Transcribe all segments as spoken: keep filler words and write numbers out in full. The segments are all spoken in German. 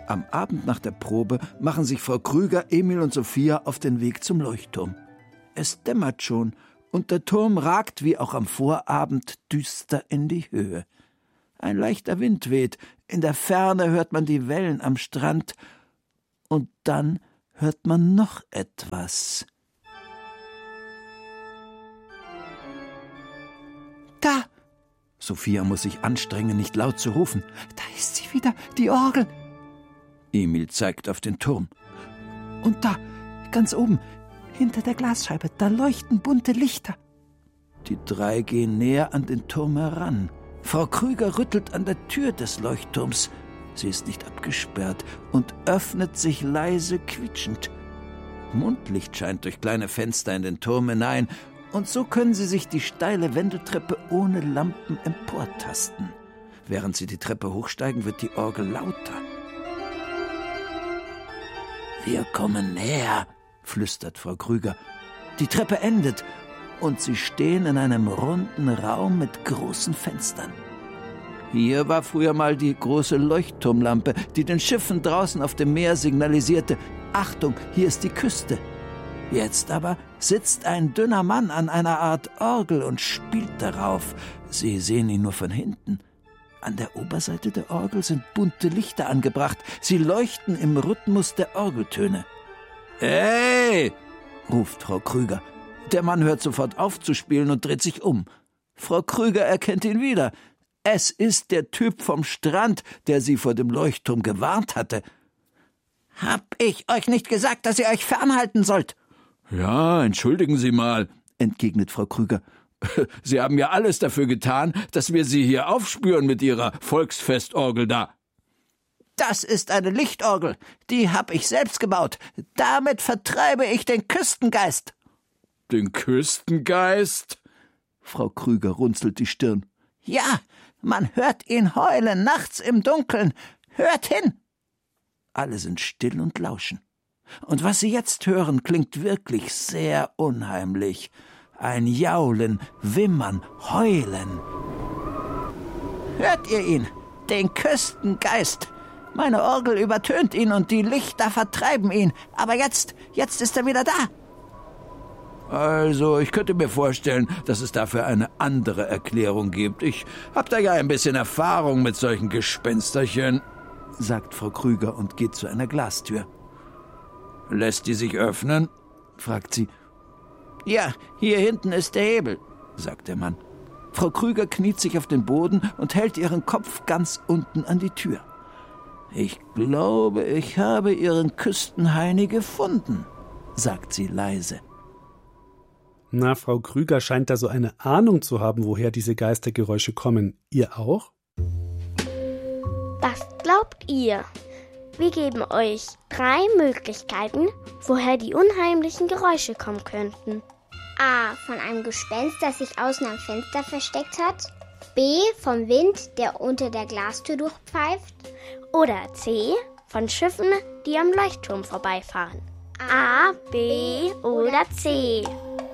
Am Abend nach der Probe machen sich Frau Krüger, Emil und Sophia auf den Weg zum Leuchtturm. Es dämmert schon und der Turm ragt wie auch am Vorabend düster in die Höhe. Ein leichter Wind weht, in der Ferne hört man die Wellen am Strand und dann hört man noch etwas. Da! Sophia muss sich anstrengen, nicht laut zu rufen. Da ist sie wieder, die Orgel. Emil zeigt auf den Turm. Und da, ganz oben, hinter der Glasscheibe, da leuchten bunte Lichter. Die drei gehen näher an den Turm heran. Frau Krüger rüttelt an der Tür des Leuchtturms. Sie ist nicht abgesperrt und öffnet sich leise quietschend. Mondlicht scheint durch kleine Fenster in den Turm hinein, und so können sie sich die steile Wendeltreppe ohne Lampen emportasten. Während sie die Treppe hochsteigen, wird die Orgel lauter. »Wir kommen näher«, flüstert Frau Krüger. Die Treppe endet, und sie stehen in einem runden Raum mit großen Fenstern. Hier war früher mal die große Leuchtturmlampe, die den Schiffen draußen auf dem Meer signalisierte: Achtung, hier ist die Küste. Jetzt aber sitzt ein dünner Mann an einer Art Orgel und spielt darauf. Sie sehen ihn nur von hinten. An der Oberseite der Orgel sind bunte Lichter angebracht. Sie leuchten im Rhythmus der Orgeltöne. »Hey!« ruft Frau Krüger. Der Mann hört sofort auf zu spielen und dreht sich um. Frau Krüger erkennt ihn wieder. Es ist der Typ vom Strand, der sie vor dem Leuchtturm gewarnt hatte. »Hab ich euch nicht gesagt, dass ihr euch fernhalten sollt?« »Ja, entschuldigen Sie mal«, entgegnet Frau Krüger. »Sie haben ja alles dafür getan, dass wir Sie hier aufspüren mit Ihrer Volksfestorgel da.« »Das ist eine Lichtorgel, die hab ich selbst gebaut. Damit vertreibe ich den Küstengeist.« »Den Küstengeist?« Frau Krüger runzelt die Stirn. »Ja, man hört ihn heulen nachts im Dunkeln. Hört hin!« Alle sind still und lauschen. Und was sie jetzt hören, klingt wirklich sehr unheimlich. Ein Jaulen, Wimmern, Heulen. »Hört ihr ihn? Den Küstengeist! Meine Orgel übertönt ihn und die Lichter vertreiben ihn. Aber jetzt, jetzt ist er wieder da.« »Also, ich könnte mir vorstellen, dass es dafür eine andere Erklärung gibt. Ich hab da ja ein bisschen Erfahrung mit solchen Gespensterchen«, sagt Frau Krüger und geht zu einer Glastür. »Lässt die sich öffnen?« fragt sie. »Ja, hier hinten ist der Hebel«, sagt der Mann. Frau Krüger kniet sich auf den Boden und hält ihren Kopf ganz unten an die Tür. »Ich glaube, ich habe Ihren Küstenheini gefunden«, sagt sie leise. Na, Frau Krüger scheint da so eine Ahnung zu haben, woher diese Geistergeräusche kommen. Ihr auch? Was glaubt ihr? Wir geben euch drei Möglichkeiten, woher die unheimlichen Geräusche kommen könnten. A. Von einem Gespenst, das sich außen am Fenster versteckt hat. B. Vom Wind, der unter der Glastür durchpfeift. Oder C. Von Schiffen, die am Leuchtturm vorbeifahren. A, B oder C.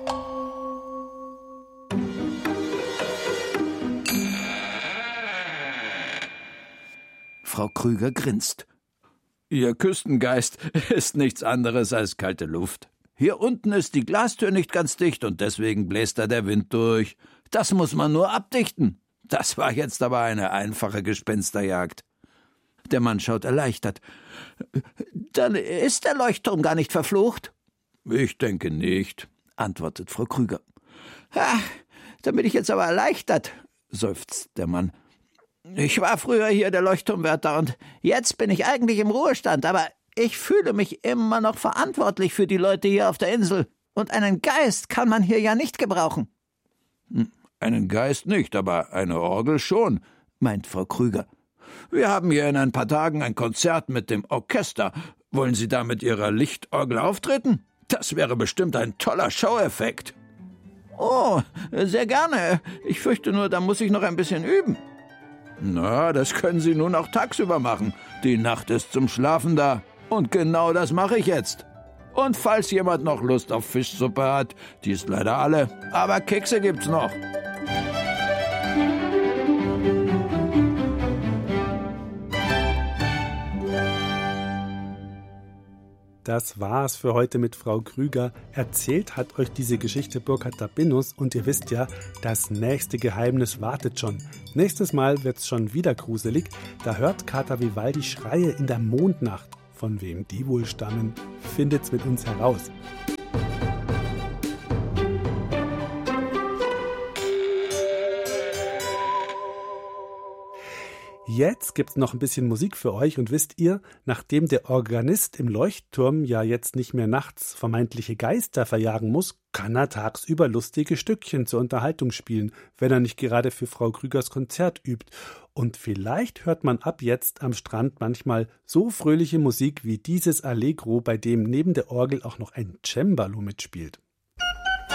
Frau Krüger grinst. Ihr Küstengeist ist nichts anderes als kalte Luft. Hier unten ist die Glastür nicht ganz dicht und deswegen bläst da der Wind durch. Das muss man nur abdichten. Das war jetzt aber eine einfache Gespensterjagd. Der Mann schaut erleichtert. Dann ist der Leuchtturm gar nicht verflucht? Ich denke nicht, antwortet Frau Krüger. Ach, dann bin ich jetzt aber erleichtert, seufzt der Mann. Ich war früher hier der Leuchtturmwärter und jetzt bin ich eigentlich im Ruhestand, aber ich fühle mich immer noch verantwortlich für die Leute hier auf der Insel. Und einen Geist kann man hier ja nicht gebrauchen. Einen Geist nicht, aber eine Orgel schon, meint Frau Krüger. Wir haben hier in ein paar Tagen ein Konzert mit dem Orchester. Wollen Sie da mit Ihrer Lichtorgel auftreten? Das wäre bestimmt ein toller Show-Effekt. Oh, sehr gerne. Ich fürchte nur, da muss ich noch ein bisschen üben. Na, das können Sie nun auch tagsüber machen. Die Nacht ist zum Schlafen da. Und genau das mache ich jetzt. Und falls jemand noch Lust auf Fischsuppe hat, die ist leider alle, aber Kekse gibt's noch. Das war's für heute mit Frau Krüger. Erzählt hat euch diese Geschichte Burkhard Dabinus und ihr wisst ja, das nächste Geheimnis wartet schon. Nächstes Mal wird's schon wieder gruselig. Da hört Kater Vivaldi Schreie in der Mondnacht. Von wem die wohl stammen, findet's mit uns heraus. Jetzt gibt's noch ein bisschen Musik für euch und wisst ihr, nachdem der Organist im Leuchtturm ja jetzt nicht mehr nachts vermeintliche Geister verjagen muss, kann er tagsüber lustige Stückchen zur Unterhaltung spielen, wenn er nicht gerade für Frau Krügers Konzert übt. Und vielleicht hört man ab jetzt am Strand manchmal so fröhliche Musik wie dieses Allegro, bei dem neben der Orgel auch noch ein Cembalo mitspielt.